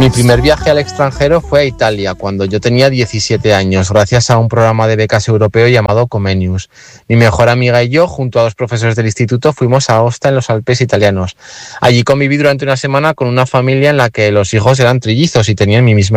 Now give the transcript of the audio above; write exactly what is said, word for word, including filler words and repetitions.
Mi primer viaje al extranjero fue a Italia, cuando yo tenía diecisiete años, gracias a un programa de becas europeo llamado Comenius. Mi mejor amiga y yo, junto a dos profesores del instituto, fuimos a Aosta, en los Alpes italianos. Allí conviví durante una semana con una familia en la que los hijos eran trillizos y tenían mi misma